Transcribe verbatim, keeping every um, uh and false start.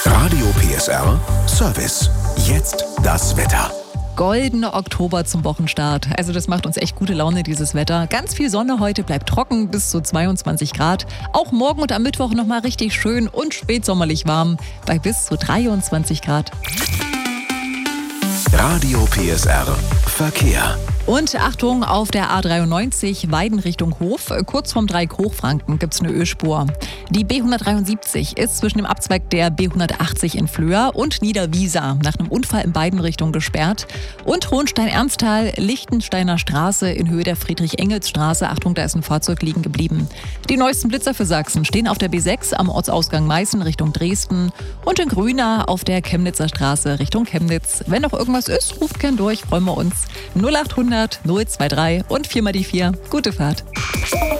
Radio P S R Service. Jetzt das Wetter. Goldener Oktober zum Wochenstart. Also das macht uns echt gute Laune, dieses Wetter. Ganz viel Sonne heute, bleibt trocken bis zu zweiundzwanzig Grad. Auch morgen und am Mittwoch nochmal richtig schön und spätsommerlich warm bei bis zu dreiundzwanzig Grad. Radio P S R Verkehr. Und Achtung, auf der A dreiundneunzig Weiden Richtung Hof, kurz vorm Dreieck Hochfranken gibt es eine Ölspur. Die B hundertdreiundsiebzig ist zwischen dem Abzweig der B hundertachtzig in Flöhr und Niederwiesa nach einem Unfall in beiden Richtungen gesperrt. Und Hohenstein-Ernsthal, Lichtensteiner Straße in Höhe der Friedrich-Engels-Straße. Achtung, da ist ein Fahrzeug liegen geblieben. Die neuesten Blitzer für Sachsen stehen auf der B sechs am Ortsausgang Meißen Richtung Dresden und in Grüna auf der Chemnitzer Straße Richtung Chemnitz. Wenn noch irgendwas ist, ruft gern durch, freuen wir uns. null acht hundert null zwei drei und vier mal die vier. Gute Fahrt.